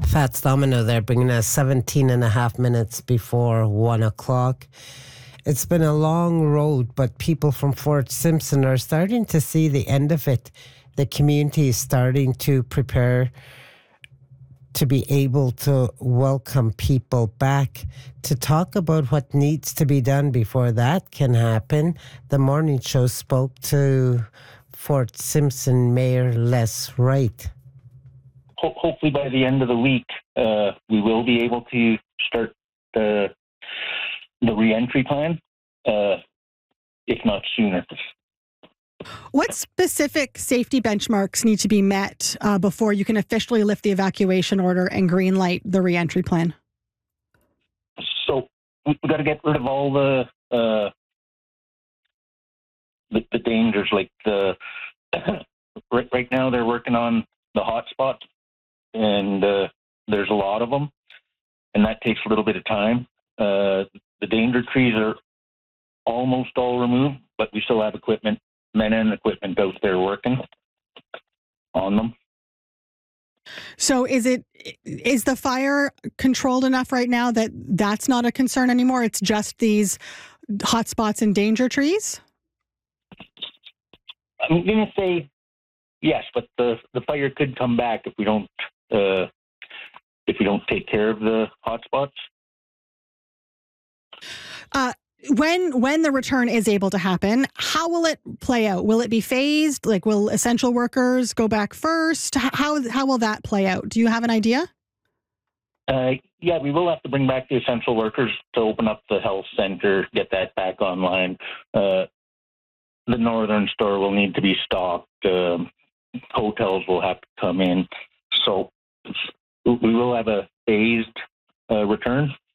Fats Domino there, bringing us 17 and a half minutes before 1 o'clock. It's been a long road, but people from Fort Simpson are starting to see the end of it. The community is starting to prepare to be able to welcome people back. To talk about what needs to be done before that can happen, the morning show spoke to Fort Simpson Mayor Les Wright. Hopefully by the end of the week, we will be able to start the reentry plan, if not sooner. What specific safety benchmarks need to be met before you can officially lift the evacuation order and greenlight the reentry plan? So we've got to get rid of all the dangers. Like right now, they're working on the hot spots, and there's a lot of them, and that takes a little bit of time. The danger trees are almost all removed, but we still have men and equipment out there working on them. So is the fire controlled enough right now that that's not a concern anymore? It's just these hot spots and danger trees? I'm going to say yes, but the fire could come back if we don't take care of the hot spots. When the return is able to happen, how will it play out? Will it be phased? Like, will essential workers go back first? How will that play out? Do you have an idea? Yeah, we will have to bring back the essential workers to open up the health center, get that back online. The northern store will need to be stocked. Hotels will have to come in. So we will have a phased return,